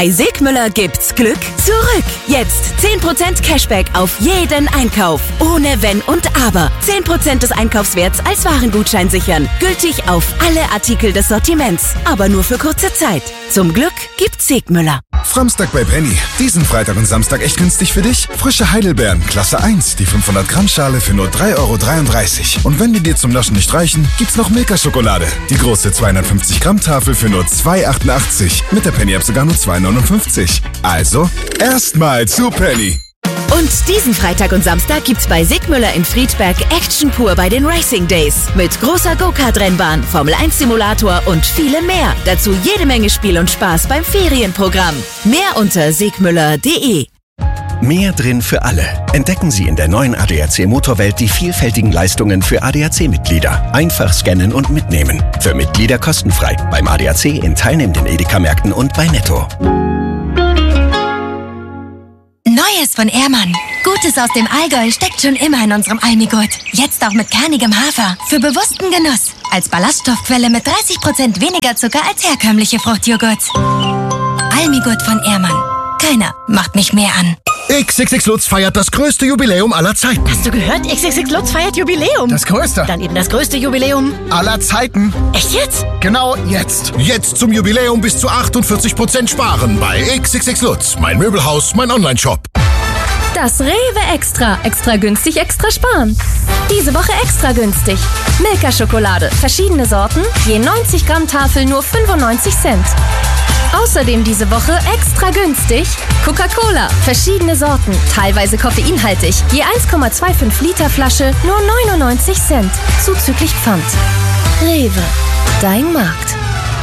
Bei Segmüller gibt's Glück zurück. Jetzt 10% Cashback auf jeden Einkauf. Ohne Wenn und Aber. 10% des Einkaufswerts als Warengutschein sichern. Gültig auf alle Artikel des Sortiments. Aber nur für kurze Zeit. Zum Glück gibt's Segmüller. Framstag bei Penny. Diesen Freitag und Samstag echt günstig für dich. Frische Heidelbeeren, Klasse 1, die 500 Gramm Schale für nur 3,33 €. Und wenn die dir zum Naschen nicht reichen, gibt's noch Milka-Schokolade. Die große 250 Gramm Tafel für nur 2,88 €. Mit der Penny-App sogar nur 2,59 €. Also, erstmal zu Penny. Und diesen Freitag und Samstag gibt's bei Segmüller in Friedberg Action pur bei den Racing Days. Mit großer Go-Kart-Rennbahn, Formel-1-Simulator und vielem mehr. Dazu jede Menge Spiel und Spaß beim Ferienprogramm. Mehr unter segmüller.de. Mehr drin für alle. Entdecken Sie in der neuen ADAC Motorwelt die vielfältigen Leistungen für ADAC-Mitglieder. Einfach scannen und mitnehmen. Für Mitglieder kostenfrei. Beim ADAC in teilnehmenden Edeka-Märkten und bei Netto. Neues von Ehrmann. Gutes aus dem Allgäu steckt schon immer in unserem Almigurt. Jetzt auch mit kernigem Hafer. Für bewussten Genuss. Als Ballaststoffquelle mit 30% weniger Zucker als herkömmliche Fruchtjoghurts. Almigurt von Ehrmann. Keiner macht mich mehr an. XXX Lutz feiert das größte Jubiläum aller Zeiten. Hast du gehört? XXX Lutz feiert Jubiläum. Das größte. Dann eben das größte Jubiläum aller Zeiten. Echt jetzt? Genau jetzt. Jetzt zum Jubiläum bis zu 48% sparen bei XXX Lutz. Mein Möbelhaus, mein Onlineshop. Das Rewe Extra. Extra günstig, extra sparen. Diese Woche extra günstig. Milka-Schokolade. Verschiedene Sorten. Je 90 Gramm Tafel nur 95 Cent. Außerdem diese Woche extra günstig Coca-Cola, verschiedene Sorten, teilweise koffeinhaltig, je 1,25 Liter Flasche, nur 99 Cent, zuzüglich Pfand. Rewe, dein Markt.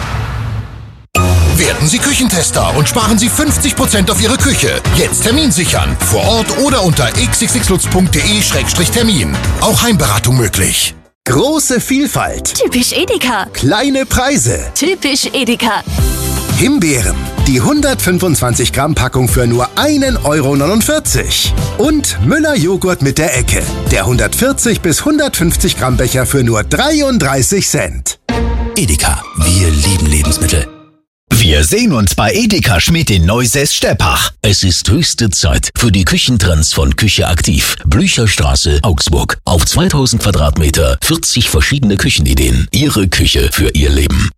Werden Sie Küchentester und sparen Sie 50% auf Ihre Küche. Jetzt Termin sichern. Vor Ort oder unter xxxlutz.de/termin. Auch Heimberatung möglich. Große Vielfalt. Typisch Edeka. Kleine Preise. Typisch Edeka. Himbeeren. Die 125 Gramm Packung für nur 1,49 €. Und Müller Joghurt mit der Ecke. Der 140 bis 150 Gramm Becher für nur 33 Cent. Edeka. Wir lieben Lebensmittel. Wir sehen uns bei Edeka Schmidt in Neusäß-Steppach. Es ist höchste Zeit für die Küchentrends von Küche Aktiv. Blücherstraße, Augsburg. Auf 2000 Quadratmeter, 40 verschiedene Küchenideen. Ihre Küche für Ihr Leben.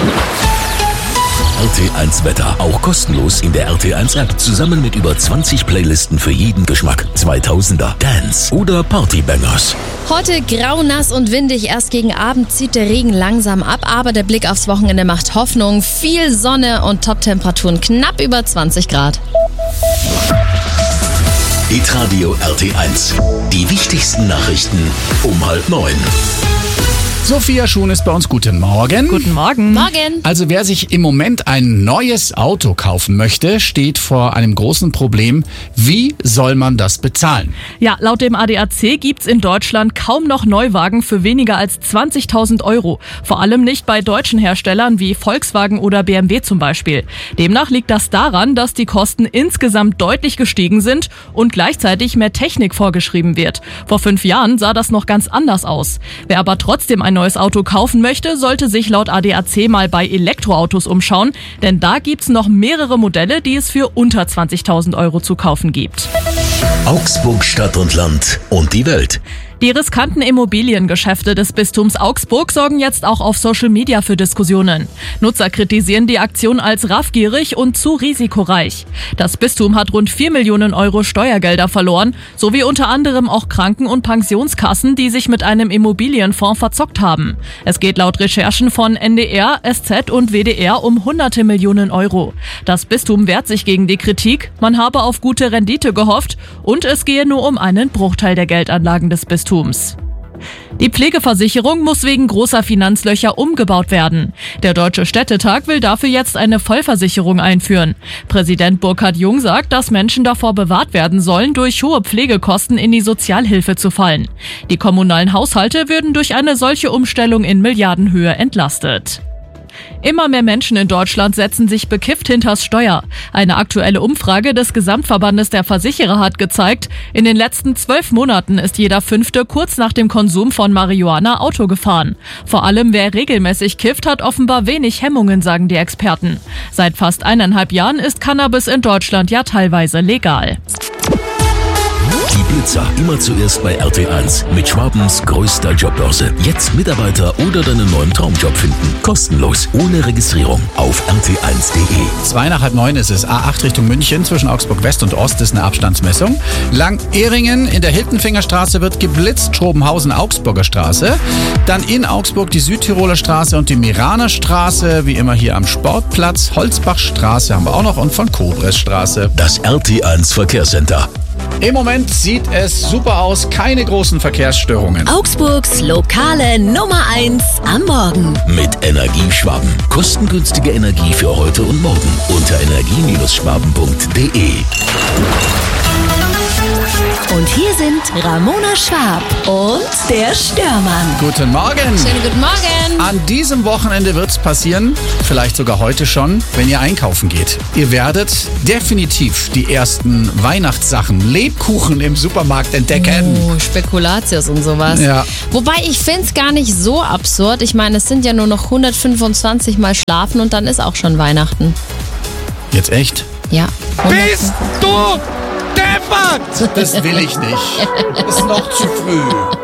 RT1 Wetter, auch kostenlos in der RT1 App, zusammen mit über 20 Playlisten für jeden Geschmack. 2000er, Dance oder Partybangers. Heute grau, nass und windig. Erst gegen Abend zieht der Regen langsam ab, aber der Blick aufs Wochenende macht Hoffnung. Viel Sonne und Top-Temperaturen knapp über 20 Grad. Hitradio RT1. Die wichtigsten Nachrichten um 8:30. Sophia Schuhn ist bei uns. Guten Morgen. Guten Morgen. Morgen. Also wer sich im Moment ein neues Auto kaufen möchte, steht vor einem großen Problem. Wie soll man das bezahlen? Ja, laut dem ADAC gibt's in Deutschland kaum noch Neuwagen für weniger als 20.000 €. Vor allem nicht bei deutschen Herstellern wie Volkswagen oder BMW zum Beispiel. Demnach liegt das daran, dass die Kosten insgesamt deutlich gestiegen sind und gleichzeitig mehr Technik vorgeschrieben wird. Vor 5 Jahren sah das noch ganz anders aus. Wer aber trotzdem ein neues Auto kaufen möchte, sollte sich laut ADAC mal bei Elektroautos umschauen, denn da gibt's noch mehrere Modelle, die es für unter 20.000 € zu kaufen gibt. Augsburg, Stadt und Land und die Welt. Die riskanten Immobiliengeschäfte des Bistums Augsburg sorgen jetzt auch auf Social Media für Diskussionen. Nutzer kritisieren die Aktion als raffgierig und zu risikoreich. Das Bistum hat rund 4 Millionen € Steuergelder verloren, sowie unter anderem auch Kranken- und Pensionskassen, die sich mit einem Immobilienfonds verzockt haben. Es geht laut Recherchen von NDR, SZ und WDR um hunderte Millionen €. Das Bistum wehrt sich gegen die Kritik, man habe auf gute Rendite gehofft und es gehe nur um einen Bruchteil der Geldanlagen des Bistums. Die Pflegeversicherung muss wegen großer Finanzlöcher umgebaut werden. Der Deutsche Städtetag will dafür jetzt eine Vollversicherung einführen. Präsident Burkhard Jung sagt, dass Menschen davor bewahrt werden sollen, durch hohe Pflegekosten in die Sozialhilfe zu fallen. Die kommunalen Haushalte würden durch eine solche Umstellung in Milliardenhöhe entlastet. Immer mehr Menschen in Deutschland setzen sich bekifft hinters Steuer. Eine aktuelle Umfrage des Gesamtverbandes der Versicherer hat gezeigt, in den letzten 12 Monaten ist jeder Fünfte kurz nach dem Konsum von Marihuana Auto gefahren. Vor allem wer regelmäßig kifft, hat offenbar wenig Hemmungen, sagen die Experten. Seit fast 1,5 Jahren ist Cannabis in Deutschland ja teilweise legal. Die Blitzer immer zuerst bei RT1 mit Schwabens größter Jobbörse. Jetzt Mitarbeiter oder deinen neuen Traumjob finden. Kostenlos, ohne Registrierung auf rt1.de. 8:45 ist es. A8 Richtung München zwischen Augsburg West und Ost ist eine Abstandsmessung. Lang-Ehringen in der Hiltenfingerstraße wird geblitzt. Schrobenhausen-Augsburger Straße. Dann in Augsburg die Südtiroler Straße und die Miraner Straße. Wie immer hier am Sportplatz. Holzbachstraße haben wir auch noch und von Kobresstraße. Das RT1 Verkehrscenter. Im Moment sieht es super aus, keine großen Verkehrsstörungen. Augsburgs lokale Nummer 1 am Morgen. Mit Energieschwaben. Kostengünstige Energie für heute und morgen. Unter energie-schwaben.de. Und hier sind Ramona Schwab und der Störmann. Guten Morgen. Schönen guten Morgen. An diesem Wochenende wird es passieren, vielleicht sogar heute schon, wenn ihr einkaufen geht. Ihr werdet definitiv die ersten Weihnachtssachen, Lebkuchen im Supermarkt entdecken. Oh, Spekulatius und sowas. Ja. Wobei, ich finde es gar nicht so absurd. Ich meine, es sind ja nur noch 125 Mal schlafen und dann ist auch schon Weihnachten. Jetzt echt? Ja. Bist du deppert? Das will ich nicht. Ist noch zu früh.